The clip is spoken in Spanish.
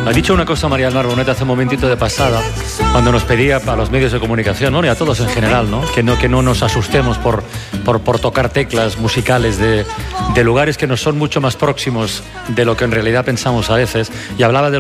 Ha dicho una cosa María del Mar Bonet hace un momentito de pasada, cuando nos pedía a los medios de comunicación, ¿no? Y a todos en general, ¿no? Que no nos asustemos por tocar teclas musicales de lugares que nos son mucho más próximos de lo que en realidad pensamos a veces. Y hablaba de